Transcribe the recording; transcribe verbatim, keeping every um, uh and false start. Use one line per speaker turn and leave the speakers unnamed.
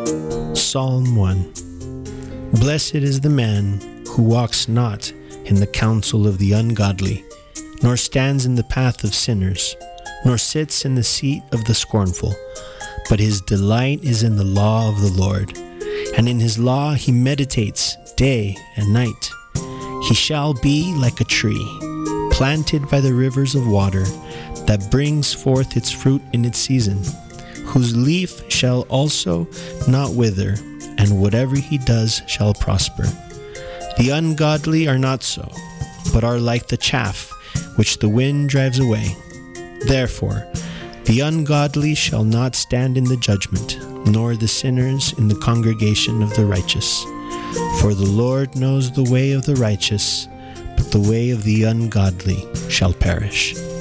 Psalm one. Blessed is the man who walks not in the counsel of the ungodly, nor stands in the path of sinners, nor sits in the seat of the scornful. But his delight is in the law of the Lord, and in his law he meditates day and night. He shall be like a tree planted by the rivers of water, that brings forth its fruit in its season, whose leaf shall also not wither, and whatever he does shall prosper. The ungodly are not so, but are like the chaff which the wind drives away. Therefore, the ungodly shall not stand in the judgment, nor the sinners in the congregation of the righteous. For the Lord knows the way of the righteous, but the way of the ungodly shall perish.